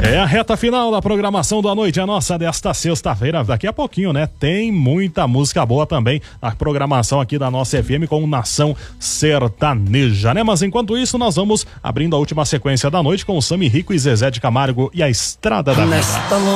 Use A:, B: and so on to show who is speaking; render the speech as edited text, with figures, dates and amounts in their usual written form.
A: É a reta final da programação da noite, a nossa desta sexta-feira. Daqui a pouquinho, né? Tem muita música boa também na programação aqui da nossa FM com Nação Sertaneja, né? Mas enquanto isso, nós vamos abrindo a última sequência da noite com o Sami Rico e Zezé de Camargo e a Estrada da Vida.